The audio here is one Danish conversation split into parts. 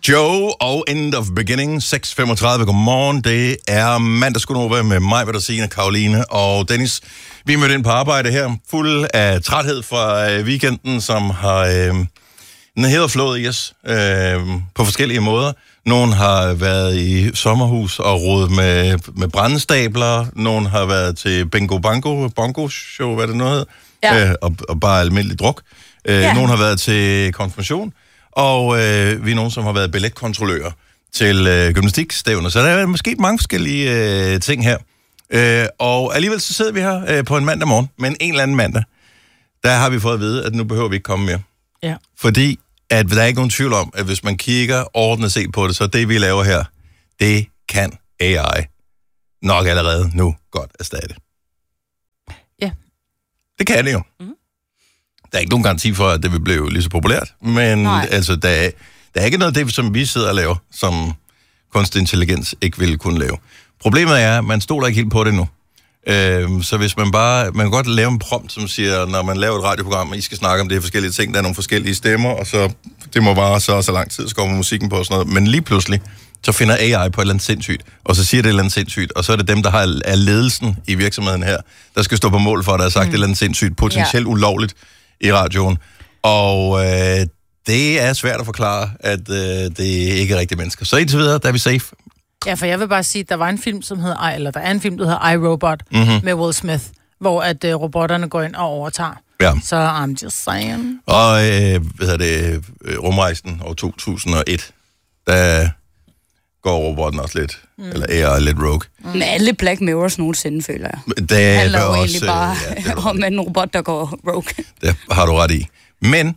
Joe og End of Beginning, 6:35. Godmorgen. Det er mandagsgodnova med mig, Bettina, Karoline og Dennis. Vi er mødt ind på arbejde her, fuld af træthed fra weekenden, som har den hedder flået i os på forskellige måder. Nogle har været i sommerhus og rodet med brændestabler. Nogle har været til bongo show, hvad det nu hedder, og bare almindelig druk. Nogle har været til konfirmation. Og vi er nogen, som har været billetkontrollører til gymnastikstævner. Så der er måske mange forskellige ting her. Og alligevel så sidder vi her på en mandag morgen, men en eller anden mandag, der har vi fået at vide, at nu behøver vi ikke komme mere. Ja. Fordi at der er ikke nogen tvivl om, at hvis man kigger ordentligt set på det, så det vi laver her, det kan AI nok allerede nu godt erstatte. Ja. Det kan det jo. Mm. Der er ikke nogen garanti for, at det vil blive lige så populært, men altså, der er ikke noget af det, som vi sidder og laver, som kunstig intelligens ikke vil kunne lave. Problemet er, at man stoler ikke helt på det nu. Så hvis man kan godt lave en prompt, som siger, når man laver et radioprogram, og I skal snakke om det her forskellige ting, der er nogle forskellige stemmer, og så det må vare så lang tid, så kommer musikken på og sådan noget. Men lige pludselig, så finder AI på et eller andet sindssygt, og så siger det et eller andet sindssygt, og så er det dem, der er ledelsen i virksomheden her, der skal stå på mål for, at der er sagt et eller andet sindssygt, potentielt ulovligt i radioen. Og det er svært at forklare, at det ikke er rigtige mennesker. Så indtil videre, der er vi safe. Ja, for jeg vil bare sige, at der er en film, der hedder iRobot med Will Smith, hvor at robotterne går ind og overtager. Ja. Så I'm just saying. Og rumrejsen år 2001, der går robotten også lidt, eller AI lidt rogue. Med alle Black Mirrors nogensinde, føler jeg. Det handler jo også, egentlig bare om en robot, der går rogue. Det har du ret i. Men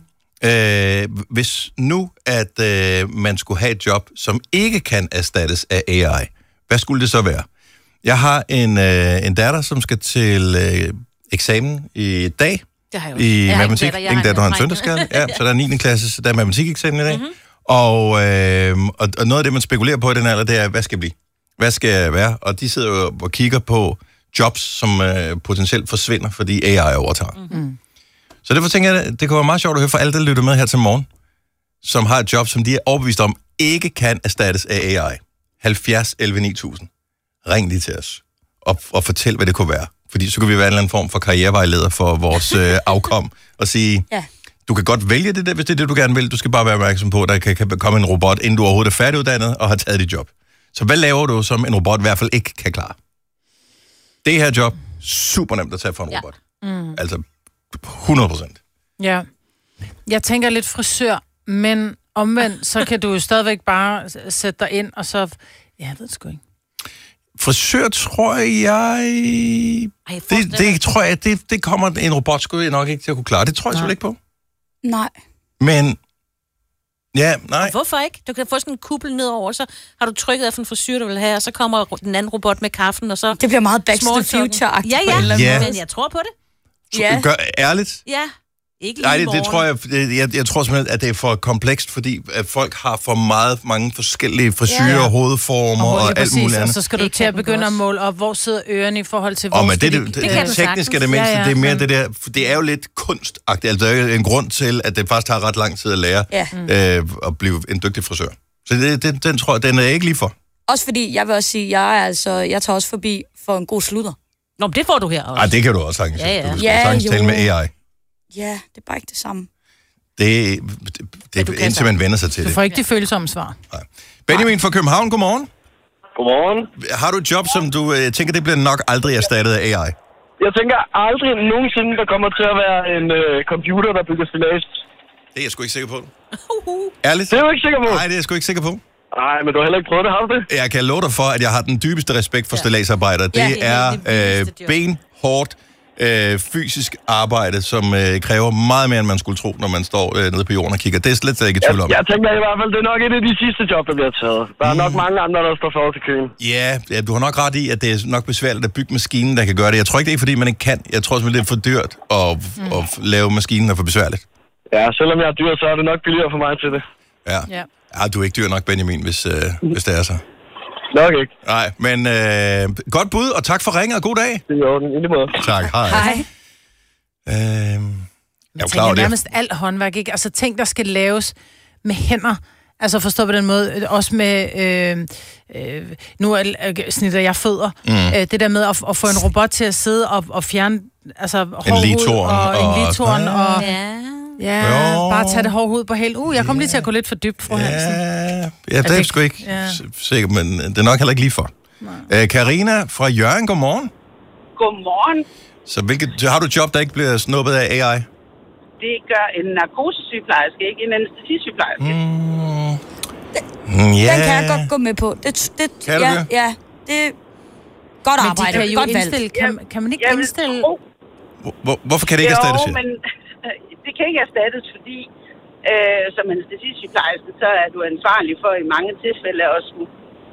hvis nu, at man skulle have et job, som ikke kan erstattes af AI, hvad skulle det så være? Jeg har en datter, som skal til eksamen i dag i matematik. Ingen datter har en søndagsskade. Ja, så der er 9. klasse, så der er matematikeksamen i dag. Mm-hmm. Og noget af det, man spekulerer på i den alder, det er, hvad skal jeg blive? Hvad skal jeg være? Og de sidder jo og kigger på jobs, som potentielt forsvinder, fordi AI overtager. Mm-hmm. Så derfor tænker jeg, det kunne være meget sjovt at høre fra alle, der lytter med her til morgen, som har et job, som de er overbevist om, ikke kan erstattes af AI. 70 11 9000. Ring lige til os og fortæl, hvad det kunne være. Fordi så kunne vi være en eller anden form for karrierevejleder for vores afkom og sige, du kan godt vælge det der, hvis det er det, du gerne vil. Du skal bare være opmærksom på, at der kan komme en robot, inden du overhovedet er færdiguddannet og har taget dit job. Så hvad laver du, som en robot i hvert fald ikke kan klare? Det her job, super nemt at tage for en robot. Altså 100%. Ja. Jeg tænker lidt frisør, men omvendt, så kan du jo stadigvæk bare sætte dig ind, og så... Ja, jeg ved det sgu ikke. Frisør, tror jeg... Det tror jeg, det kommer en robot sgu nok ikke til at kunne klare. Det tror jeg selvfølgelig ikke på. Nej. Men... Ja, nej. Og hvorfor ikke? Du kan få sådan en kuppel nedover, så har du trykket af for en frisyr, du vil have, og så kommer den anden robot med kaffen, og så... Det bliver meget Back to the Future-agtigt ja, på en eller anden måde. Men jeg tror på det. Ja. Ærligt? Ja. Ikke nej, det tror jeg tror simpelthen, at det er for komplekst, fordi at folk har for mange forskellige frisyrer, hovedformer og alt muligt andet. Og så skal du til at begynde at måle op, hvor sidder ørerne i forhold til hvor men det teknisk er det mindste, det er mere det der, det er jo lidt kunstagtigt. Altså, der er jo en grund til, at det faktisk tager ret lang tid at lære at blive en dygtig frisør. Så den tror jeg, den er ikke lige for. Også fordi, jeg vil også sige, jeg tager også forbi for en god sludder. Nå, men det får du her også. Ej, det kan du også sagtens. Ja. Du skal sagtens tale med AI. Ja, det er bare ikke det samme. Det er indtil man vender sig til det. Du får ikke de følsomme svar. Nej. Benjamin fra København, godmorgen. Godmorgen. Har du et job, som du tænker, det bliver nok aldrig erstattet af AI? Jeg tænker aldrig nogensinde, der kommer til at være en computer, der bygger stillads. Det er jeg sgu ikke sikker på. Ærligt? Det er du ikke sikker på? Nej, det er jeg sgu ikke sikker på. Nej, men du har heller ikke prøvet det, har du det? Jeg kan love dig for, at jeg har den dybeste respekt for stilladsarbejdere. Det er benhårdt fysisk arbejde, som kræver meget mere, end man skulle tro, når man står nede på jorden og kigger. Det er slet ikke i tvivl om. Jeg tænker i hvert fald, det er nok et af de sidste job, der bliver taget. Der er nok mange andre, der står for til køen. Ja, du har nok ret i, at det er nok besværligt at bygge maskinen, der kan gøre det. Jeg tror ikke, det er, fordi man ikke kan. Jeg tror simpelthen, det er for dyrt at lave maskinen, der er for besværligt. Ja, selvom jeg er dyr, så er det nok billigere for mig til det. Ja, du er ikke dyr nok, Benjamin, hvis det er så. Nok ikke. Nej, men godt bud, og tak for ringen, og god dag. Det er jo den inde måde. Tak, hej. Jeg er jo klar over det. Nærmest alt håndværk, ikke? Altså ting, der skal laves med hænder. Altså forstå på den måde, også med, nu snitter jeg fødder, det der med at få en robot til at sidde og fjerne altså, hård hud og en ligtorn og... Ja, bare tage det hårde hud på hæl. Jeg kom lige til at gå lidt for dybt, fru Hansen. Ja, det er sgu ikke sikkert, men det er nok heller ikke lige for. Karina fra Hjørring, godmorgen. Godmorgen. Så har du et job, der ikke bliver snuppet af AI? Det gør en narkosesygeplejerske, ikke en anæstesisygeplejerske. Den kan jeg godt gå med på. Kan du det? Ja, det er godt arbejde. Men de kan jo godt indstille, kan man ikke indstille... Hvorfor kan det ikke erstattes? Jo, men det kan ikke erstattes, fordi som anæstesisygeplejerske, så er du ansvarlig for i mange tilfælde at skulle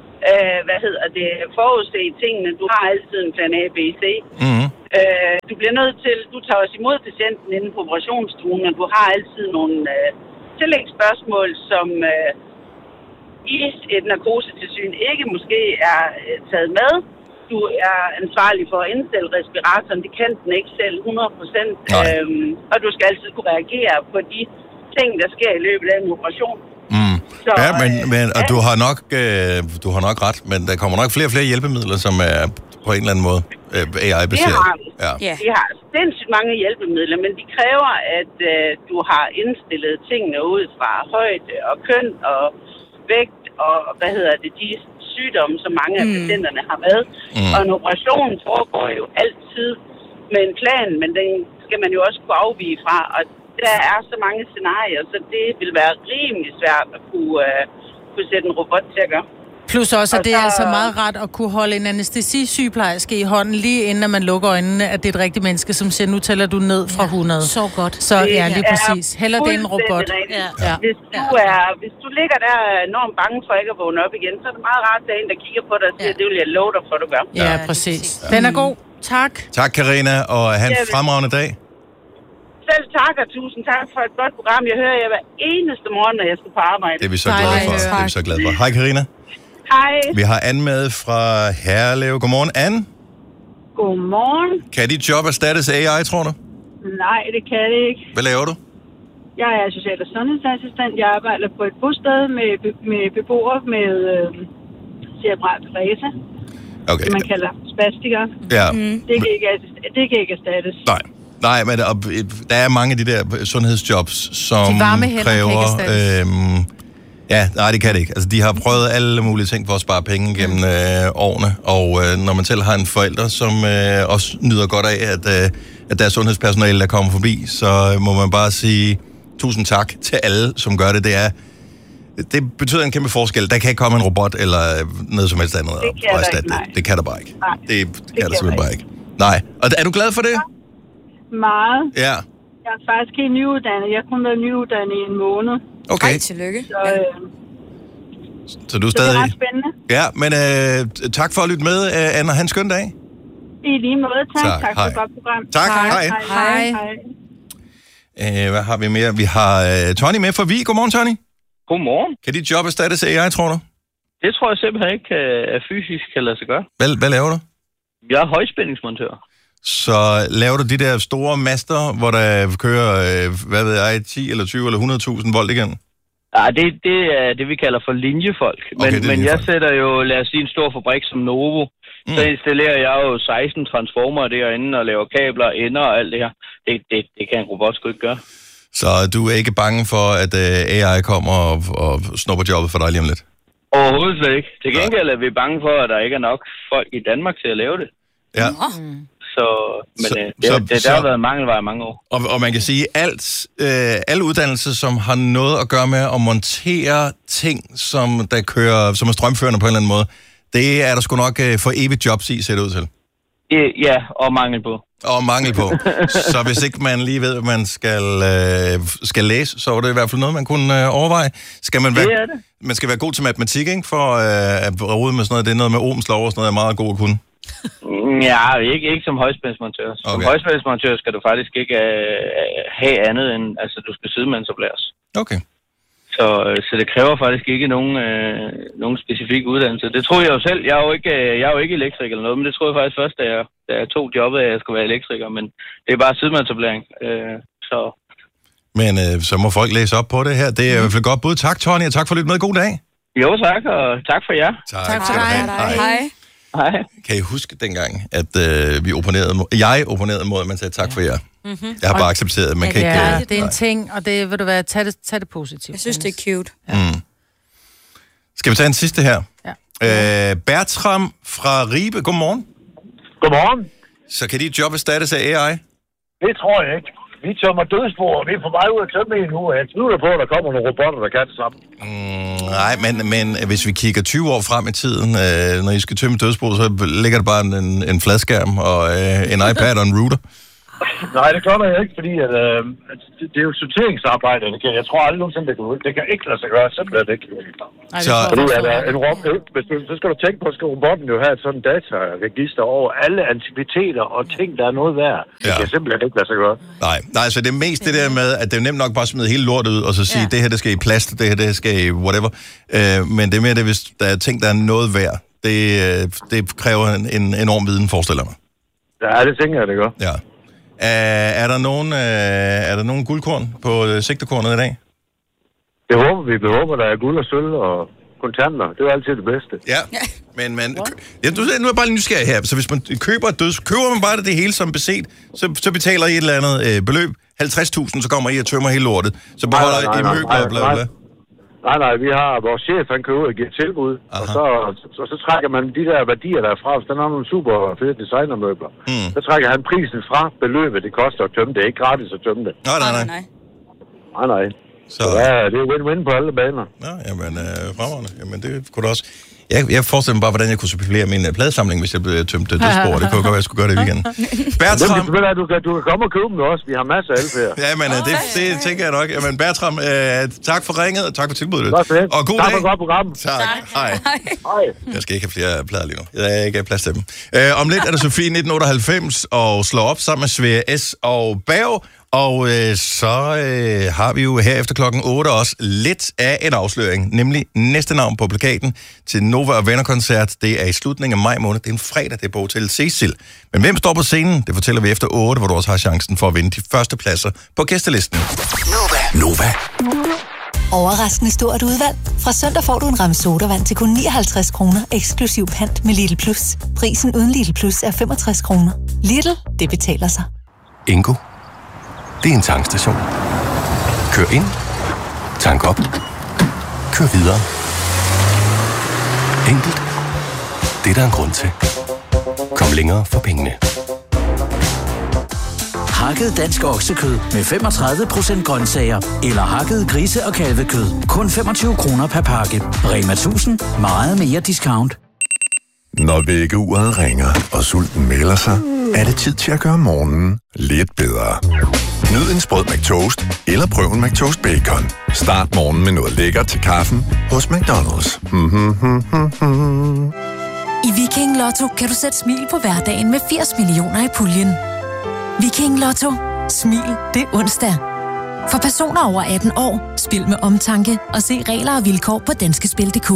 forudse tingene. Du har altid en plan A, B, C. Du bliver nødt til, du tager også imod patienten inden på operationsstuen, og du har altid nogle tillægsspørgsmål, som i et narkosetilsyn ikke måske er taget med. Du er ansvarlig for at indstille respiratoren, det kan den ikke selv 100%, og du skal altid kunne reagere på de ting, der sker i løbet af en operation. Så, ja, men og du har nok ret, men der kommer nok flere og flere hjælpemidler, som er på en eller anden måde AI-baseret. De har sindssygt mange hjælpemidler, men de kræver, at du har indstillet tingene ud fra højde og køn og vægt og de sygdomme, som mange af patienterne har med. Og en operation foregår jo altid med en plan, men den skal man jo også kunne afvige fra, og der er så mange scenarier, så det vil være rimelig svært at kunne sætte en robot til at gøre. Plus også, at det er altså meget rart at kunne holde en anæstesisygeplejerske i hånden, lige inden man lukker øjnene, at det er et rigtigt menneske, som siger, nu tæller du ned fra 100. Så godt. Så ja, lige præcis. Heller det er en robot. Hvis du ligger der enormt bange for ikke at vågne op igen, så er det meget rart, at der er en, der kigger på dig og siger, det vil jeg love dig for, du gør. Ja, præcis. Den er god. Tak. Tak, Karina, og have en fremragende dag. Selv tak, og tusind tak for et godt program. Jeg hører jer hver eneste morgen, når jeg skal på arbejde. Det er vi så glade for. Det er vi så glade for. Hej, Karina. Hej. Vi har Anne med fra Herlev. Godmorgen, Anne. Godmorgen. Kan dit job erstattes af AI, tror du? Nej, det kan det ikke. Hvad laver du? Jeg er social- og sundhedsassistent. Jeg arbejder på et bosted med beboere med cerebral parese. Okay. Det man kalder spastikere. Ja. Det kan ikke erstattes. Nej, men der er mange af de der sundhedsjobs, som de varme hænder kræver... nej, det kan det ikke. Altså, de har prøvet alle mulige ting for at spare penge gennem årene, og når man selv har en forælder, som også nyder godt af, at der er sundhedspersonale, der kommer forbi, så må man bare sige tusind tak til alle, som gør det. Det betyder en kæmpe forskel. Der kan ikke komme en robot eller noget som helst andet og erstatte det. Det kan der bare ikke. Nej, det kan der simpelthen bare ikke. Nej. Og er du glad for det? Meget. Ja. Jeg er faktisk helt nyuddannet. Jeg har kun været nyuddannet i en måned. Okay. Hej, tillykke. Så du er stadig... det er ret spændende. Ja, men tak for at lytte med, Anna. Ha' en skøn dag. I lige måde, tak. Tak for et godt program. Tak, hej. Hvad har vi mere? Vi har Tony med fra Vig. Godmorgen, Tony. Godmorgen. Kan dit job erstattes af AI, tror du? Det tror jeg simpelthen ikke er fysisk kan lade sig gøre. Hvad laver du? Jeg er højspændingsmontør. Så laver du de der store master, hvor der kører, 10 eller 20 eller 100.000 volt igen? Ja, det er det, vi kalder for linjefolk. Men jeg sætter jo, lad os sige, en stor fabrik som Novo. Så installerer jeg jo 16 transformer derinde og laver kabler, ender og alt det her. Det kan en robot sgu ikke gøre. Så du er ikke bange for, at AI kommer og snupper jobbet for dig lige om lidt? Overhovedet slet ikke. Til gengæld er vi bange for, at der ikke er nok folk i Danmark til at lave det. Ja. Der har været mangelvare i mange år. Og man kan sige, alle uddannelser, som har noget at gøre med at montere ting, som er strømførende på en eller anden måde, det er der sgu nok for evigt jobs i, ser det ud til. Ja, og mangel på. Så hvis ikke man lige ved, hvad man skal læse, så er det i hvert fald noget, man kunne overveje. Man skal være god til matematik, ikke? For at rode med sådan noget. Det er noget med Ohms lov og sådan noget, er meget god at kunne. Ja, ikke som højspændingsmontør. Som højspændingsmontør skal du faktisk ikke have andet end, altså du skal sidemansoplæres. Okay. Så det kræver faktisk ikke nogen specifik uddannelse. Det tror jeg jo selv. Jeg er jo ikke elektriker eller noget, men det tror jeg faktisk først, da jeg tog jobbet, at jeg skulle være elektriker. Men det er bare sidemandsoplæring. Men så må folk læse op på det her. Det er i hvert fald godt bud. Tak, Tony, og tak for lidt med. God dag. Jo, tak, og tak for jer. Tak for dig. Hej. Kan I huske dengang, at jeg opponerede mod, at man sagde tak for jer? Mm-hmm. Jeg har bare accepteret, at man kan ikke... Ja, det er en ting, og det vil du være, tag det positivt. Jeg synes, det er cute. Ja. Skal vi tage en sidste her? Ja. Bertram fra Ribe, godmorgen. Godmorgen. Så kan dit job erstattes af AI? Det tror jeg ikke. Vi tømmer dødsbord, og vi er på vej ud at tømme en nu. Jeg tvivler på, at der kommer nogle robotter, der kan det sammen. Nej, men hvis vi kigger 20 år frem i tiden, når I skal tømme dødsbord, så ligger der bare en fladskærm og en iPad og en router. Nej, det gør jeg ikke, fordi at, det er jo sorteringsarbejde. Jeg tror aldrig nogensinde, det kan ikke lade sig gøre, simpelthen ikke. Så skal du tænke på, at robotten jo have et sådan dataregister over alle antikviteter og ting, der er noget værd. Det kan simpelthen ikke lade sig gøre. Nej, så det er mest det der med, at det er nemt nok bare at smide hele lortet ud, og så sige, det her, det skal i plast, det her, det skal i whatever. Men det er mere det, hvis der er ting, der er noget værd. Det kræver en enorm viden, forestiller mig. Ja, det tænker jeg, det gør. Ja. Er der nogen guldkorn på sigtekornet i dag? Det håber vi. Vi håber, der er guld og sølv og kontanter. Det er altid det bedste. Ja, men nu er jeg bare lige nysgerrig her. Så hvis man køber man bare det hele som beset, så betaler I et eller andet beløb. 50.000, så kommer I og tømmer hele lortet. Så beholder I møbler og bla bla. Nej, vi har vores chef, han køber ud og giver tilbud, og så trækker man de der værdier derfra, hvis der er nogle super fede designermøbler. Så trækker han prisen fra beløbet, det koster at tømme det. Det er ikke gratis at tømme det. Nej. Så det er win-win på alle baner. Ja, jamen, fremragende. Jamen, det kunne da også... Jeg forestiller mig bare, hvordan jeg kunne supplere min pladesamling, hvis jeg blev tømt dødsbord. Det kunne godt være, jeg skulle gøre det i weekenden. Bertram... Du kan komme og købe dem også. Vi har masser af alfærd. Ja, men det tænker jeg nok. Jamen, Bertram, tak for ringet, og tak for tilbuddet. Og god dag. Tak for et godt program. Tak. Hej. Jeg skal ikke have flere plader lige nu. Jeg har ikke plads til dem. Om lidt er der Sofie 1998 og slår op sammen med Svea S. og Berg. Og så har vi jo her efter klokken 8 også lidt af en afsløring, nemlig næste navn på plakaten til Nova og Venner-koncert. Det er i slutningen af maj måned. Det er en fredag, det er på Hotel Cecil. Men hvem står på scenen? Det fortæller vi efter 8, hvor du også har chancen for at vinde de første pladser på gæstelisten. Nova. Overraskende stort udvalg. Fra søndag får du en ramme sodavand til kun 59 kroner, eksklusiv pant med Lidl Plus. Prisen uden Lidl Plus er 65 kroner. Lidl, det betaler sig. Ingo. Det er en tankstation. Kør ind. Tank op. Kør videre. Enkelt. Det er der en grund til. Kom længere for pengene. Hakket dansk oksekød med 35% grøntsager. Eller hakket grise- og kalvekød. Kun 25 kroner per pakke. Rema 1000. Meget mere discount. Når vækkeuret ringer, og sulten melder sig, er det tid til at gøre morgenen lidt bedre. Nyd en sprød McToast, eller prøv en McToast Bacon. Start morgenen med noget lækkert til kaffen hos McDonald's. I Viking Lotto kan du sætte smil på hverdagen med 80 millioner i puljen. Viking Lotto. Smil det er onsdag. For personer over 18 år, spil med omtanke og se regler og vilkår på danskespil.dk.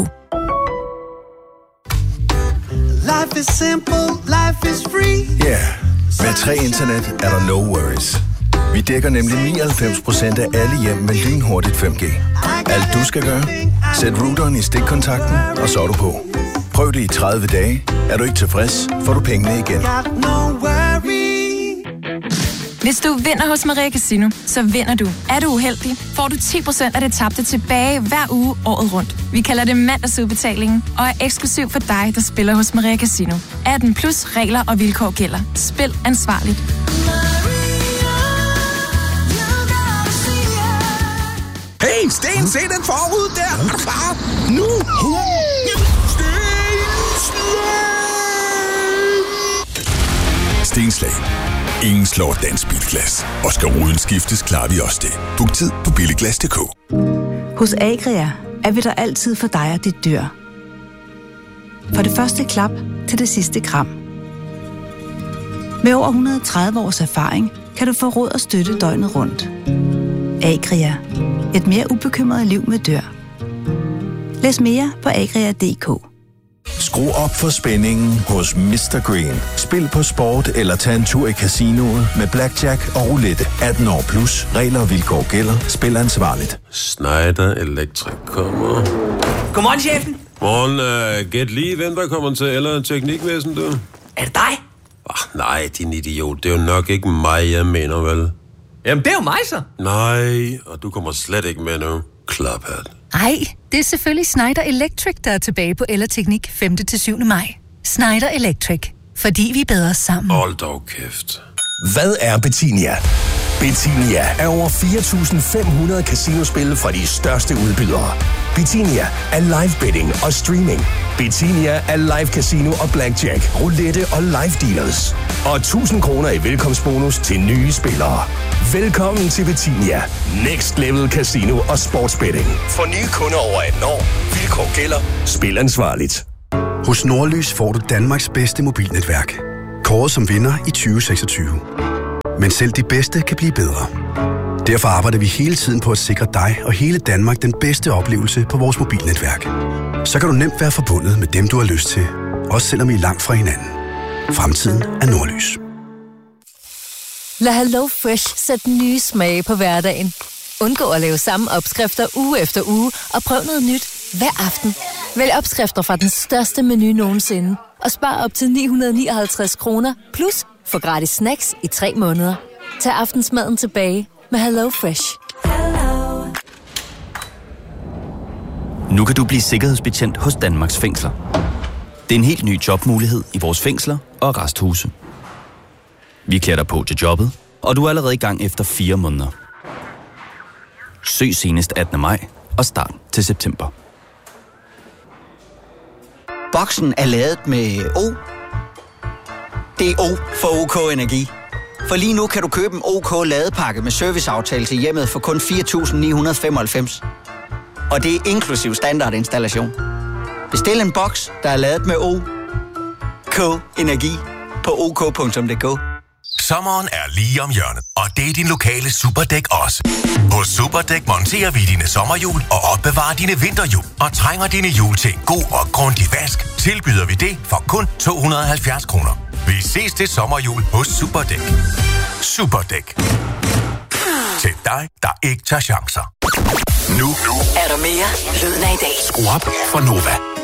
Life is simple, life is free. Ja, med 3 internet er der no worries. Vi dækker nemlig 99% af alle hjem med lynhurtigt 5G. Alt du skal gøre, sæt routeren i stikkontakten, og så er du på. Prøv det i 30 dage. Er du ikke tilfreds, får du pengene igen. Hvis du vinder hos Maria Casino, så vinder du. Er du uheldig, får du 10% af det tabte tilbage hver uge året rundt. Vi kalder det mandagsudbetalingen, og er eksklusiv for dig, der spiller hos Maria Casino. 18 plus regler og vilkår gælder. Spil ansvarligt. Hey, Sten, se den forud der! Er du klar? Nu! Stenslag. Ingen slår dansk bilglas. Og skal ruden skiftes, klarer vi også det. Book tid på billiglas.dk. Hos Agria er vi der altid for dig og dit dyr. For det første klap til det sidste kram. Med over 130 års erfaring kan du få råd og støtte døgnet rundt. Agria. Et mere ubekymret liv med dyr. Læs mere på agria.dk. Skru op for spændingen hos Mr. Green. Spil på sport eller tag en tur i casinoet med blackjack og roulette. 18 år plus. Regler og vilkår gælder. Spil ansvarligt. Schneider Electric kommer. Godmorgen, chefen. Morgen, gæt lige, hvem der kommer til eller teknikvæsen, du? Er det dig? Nej, din idiot. Det er jo nok ikke mig, jeg mener, vel? Jamen, det er jo mig, så. Nej, og du kommer slet ikke med nu. Klaphat. Ej, det er selvfølgelig Schneider Electric, der er tilbage på Ellerteknik 5. til 7. maj. Schneider Electric. Fordi vi er bedre sammen. Hold dog kæft. Hvad er Betinia? Betinia er over 4.500 casinospil fra de største udbydere. Betinia er live betting og streaming. Betinia er live casino og blackjack, roulette og live dealers. Og 1.000 kroner i velkomstbonus til nye spillere. Velkommen til Betinia. Next level casino og sportsbetting. For nye kunder over 18 år. Vilkår gælder. Spil ansvarligt. Hos Nordlys får du Danmarks bedste mobilnetværk. Kåret som vinder i 2026. Men selv de bedste kan blive bedre. Derfor arbejder vi hele tiden på at sikre dig og hele Danmark den bedste oplevelse på vores mobilnetværk. Så kan du nemt være forbundet med dem, du har lyst til. Også selvom I er langt fra hinanden. Fremtiden er Nordlys. Lad Hello Fresh sætte nye smage på hverdagen. Undgå at lave samme opskrifter uge efter uge, og prøv noget nyt hver aften. Vælg opskrifter fra den største menu nogensinde, og spar op til 959 kroner, plus få gratis snacks i 3 måneder. Tag aftensmaden tilbage med Hello Fresh. Nu kan du blive sikkerhedsbetjent hos Danmarks Fængsler. Det er en helt ny jobmulighed i vores fængsler og arresthuse. Vi klæder dig på til jobbet, og du er allerede i gang efter 4 måneder. Søg senest 18. maj og start til september. Boksen er lavet med O. Det er O for OK Energi. For lige nu kan du købe en OK ladepakke med serviceaftale til hjemmet for kun 4.995. Og det er inklusiv standardinstallation. Bestil en boks, der er lavet med OK Energi på ok.dk. Sommeren er lige om hjørnet, og det er din lokale Superdæk også. Hos Superdæk monterer vi dine sommerhjul og opbevarer dine vinterhjul. Og trænger dine hjul til en god og grundig vask, tilbyder vi det for kun 270 kroner. Vi ses til sommerhjul hos Superdæk. Superdæk. Til dig, der ikke tager chancer. Nu Er der mere Lyden af i dag? Skru op for Nova.